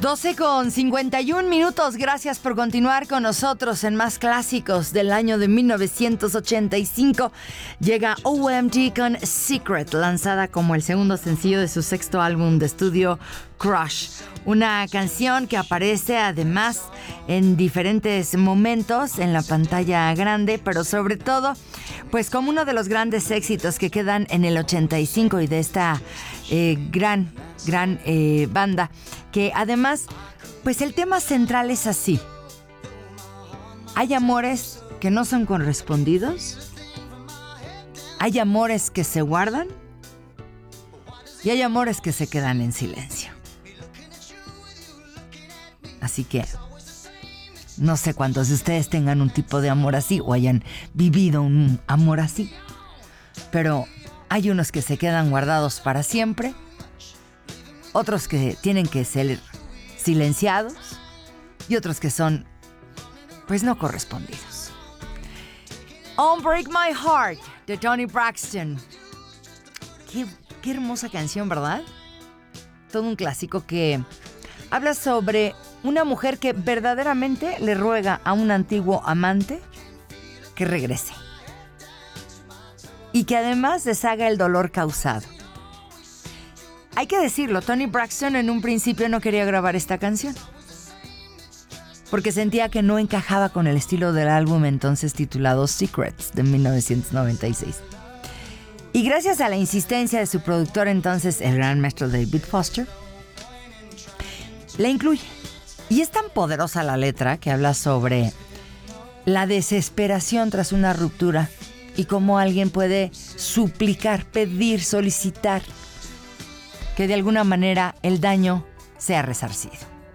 12:51. Gracias por continuar con nosotros en Más Clásicos del año de 1985. Llega OMG con Secret, lanzada como el segundo sencillo de su sexto álbum de estudio Crush. Una canción que aparece además en diferentes momentos en la pantalla grande, pero sobre todo pues como uno de los grandes éxitos que quedan en el 85 y de esta gran banda, que además pues el tema central es así: hay amores que no son correspondidos, hay amores que se guardan y hay amores que se quedan en silencio. Así que no sé cuántos de ustedes tengan un tipo de amor así o hayan vivido un amor así, pero hay unos que se quedan guardados para siempre, otros que tienen que ser silenciados y otros que son, pues, no correspondidos. Unbreak My Heart, de Toni Braxton. Qué hermosa canción, ¿verdad? Todo un clásico que habla sobre una mujer que verdaderamente le ruega a un antiguo amante que regrese y que además deshaga el dolor causado. Hay que decirlo, Toni Braxton en un principio no quería grabar esta canción porque sentía que no encajaba con el estilo del álbum entonces titulado Secrets de 1996. Y gracias a la insistencia de su productor entonces, el gran maestro David Foster, la incluye. Y es tan poderosa la letra que habla sobre la desesperación tras una ruptura y cómo alguien puede suplicar, pedir, solicitar que de alguna manera el daño sea resarcido.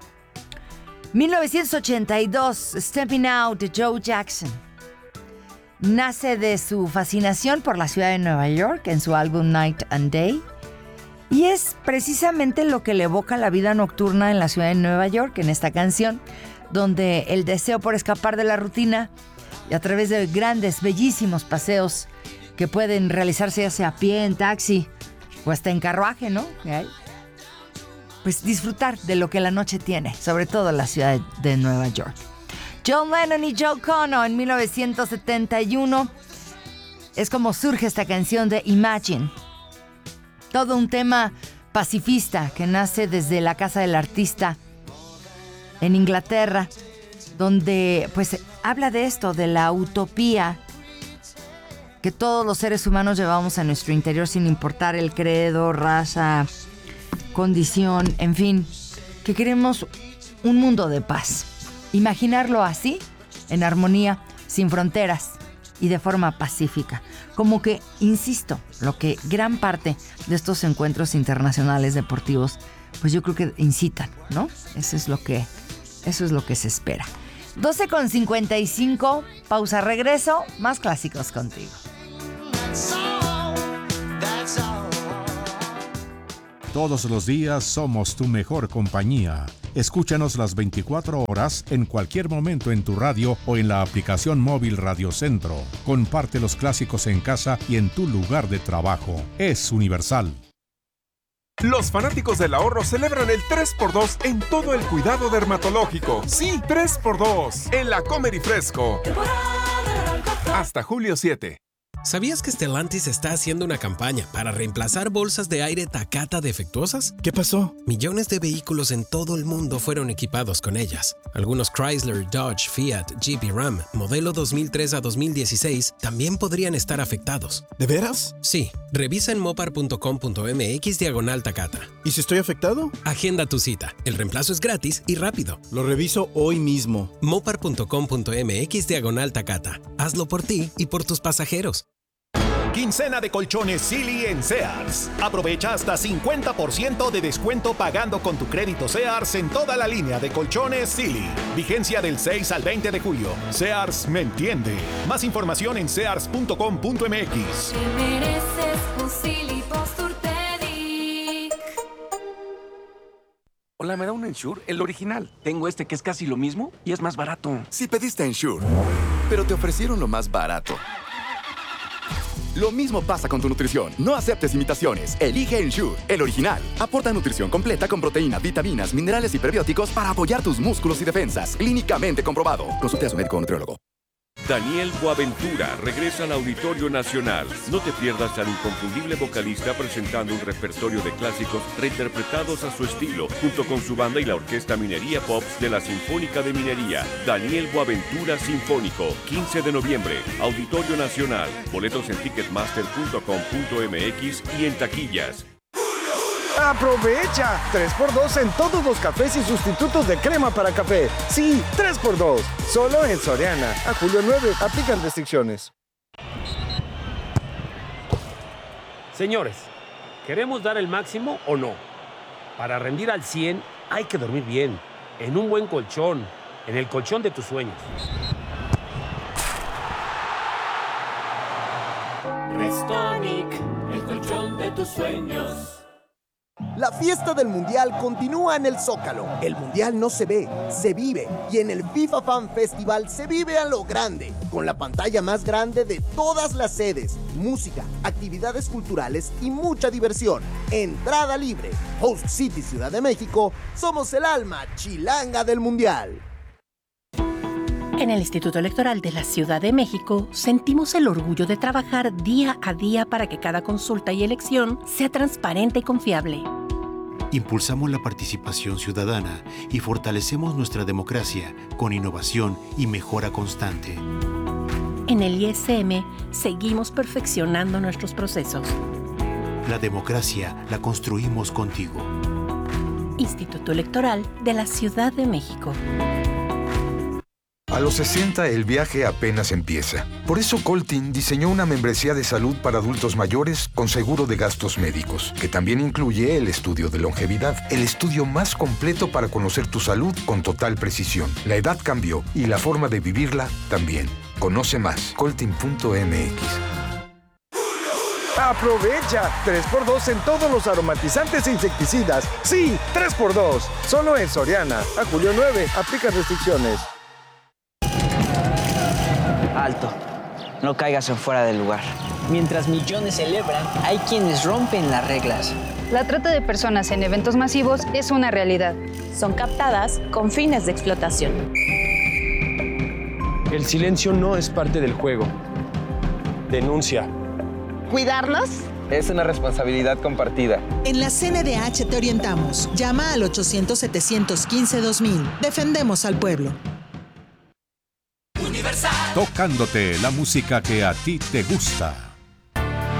1982, Stepping Out de Joe Jackson. Nace de su fascinación por la ciudad de Nueva York en su álbum Night and Day. Y es precisamente lo que le evoca la vida nocturna en la ciudad de Nueva York en esta canción, donde el deseo por escapar de la rutina y a través de grandes, bellísimos paseos que pueden realizarse ya sea a pie, en taxi o hasta en carruaje, ¿no? Pues disfrutar de lo que la noche tiene, sobre todo en la ciudad de Nueva York. John Lennon y Yoko Ono en 1971 es como surge esta canción de Imagine. Todo un tema pacifista que nace desde la casa del artista en Inglaterra, donde pues habla de esto, de la utopía que todos los seres humanos llevamos a nuestro interior sin importar el credo, raza, condición, en fin, que queremos un mundo de paz. Imaginarlo así, en armonía, sin fronteras y de forma pacífica. Como que, insisto, lo que gran parte de estos encuentros internacionales deportivos, pues yo creo que incitan, ¿no? Eso es lo que se espera. 12:55, pausa, regreso, Más Clásicos contigo. Todos los días somos tu mejor compañía. Escúchanos las 24 horas en cualquier momento en tu radio o en la aplicación móvil Radio Centro. Comparte los clásicos en casa y en tu lugar de trabajo. Es universal. Los fanáticos del ahorro celebran el 3x2 en todo el cuidado dermatológico. Sí, 3x2 en la Comer y Fresco. Hasta julio 7. ¿Sabías que Stellantis está haciendo una campaña para reemplazar bolsas de aire Takata defectuosas? ¿Qué pasó? Millones de vehículos en todo el mundo fueron equipados con ellas. Algunos Chrysler, Dodge, Fiat, Jeep y Ram, modelo 2003 a 2016, también podrían estar afectados. ¿De veras? Sí. Revisa en mopar.com.mx/Takata. ¿Y si estoy afectado? Agenda tu cita. El reemplazo es gratis y rápido. Lo reviso hoy mismo. mopar.com.mx/Takata. Hazlo por ti y por tus pasajeros. Quincena de colchones Silly en Sears. Aprovecha hasta 50% de descuento pagando con tu crédito Sears en toda la línea de colchones Silly. Vigencia del 6 al 20 de julio. Sears me entiende. Más información en sears.com.mx. Te mereces un Silly Posturpedic. Hola, ¿me da un Ensure? El original. Tengo este que es casi lo mismo y es más barato. Si pediste Ensure, pero te ofrecieron lo más barato. Lo mismo pasa con tu nutrición. No aceptes imitaciones. Elige Ensure, el original. Aporta nutrición completa con proteínas, vitaminas, minerales y prebióticos para apoyar tus músculos y defensas. Clínicamente comprobado. Consulte a su médico o nutriólogo. Daniel Boaventura regresa al Auditorio Nacional. No te pierdas al inconfundible vocalista presentando un repertorio de clásicos reinterpretados a su estilo, junto con su banda y la Orquesta Minería Pops de la Sinfónica de Minería. Daniel Boaventura Sinfónico, 15 de noviembre, Auditorio Nacional. Boletos en ticketmaster.com.mx y en taquillas. ¡Aprovecha! 3x2 en todos los cafés y sustitutos de crema para café. Sí, 3x2. Solo en Soriana. A julio 9. Aplican restricciones. Señores, ¿queremos dar el máximo o no? Para rendir al 100 hay que dormir bien, en un buen colchón, en el colchón de tus sueños. Restonic, el colchón de tus sueños. La fiesta del Mundial continúa en el Zócalo. El Mundial no se ve, se vive. Y en el FIFA Fan Festival se vive a lo grande, con la pantalla más grande de todas las sedes, música, actividades culturales y mucha diversión. Entrada libre. Host City Ciudad de México, somos el alma chilanga del Mundial. En el Instituto Electoral de la Ciudad de México sentimos el orgullo de trabajar día a día para que cada consulta y elección sea transparente y confiable. Impulsamos la participación ciudadana y fortalecemos nuestra democracia con innovación y mejora constante. En el ISM seguimos perfeccionando nuestros procesos. La democracia la construimos contigo. Instituto Electoral de la Ciudad de México. A los 60 el viaje apenas empieza. Por eso Coltin diseñó una membresía de salud para adultos mayores con seguro de gastos médicos, que también incluye el estudio de longevidad, el estudio más completo para conocer tu salud con total precisión. La edad cambió y la forma de vivirla también. Conoce más, coltin.mx. ¡Aprovecha! 3x2 en todos los aromatizantes e insecticidas. Sí, 3x2. Solo en Soriana. A julio 9. Aplican restricciones. Alto, no caigas en fuera del lugar. Mientras millones celebran, hay quienes rompen las reglas. La trata de personas en eventos masivos es una realidad. Son captadas con fines de explotación. El silencio no es parte del juego. Denuncia. ¿Cuidarlos? Es una responsabilidad compartida. En la CNDH te orientamos. Llama al 800-715-2000. Defendemos al pueblo. Tocándote la música que a ti te gusta.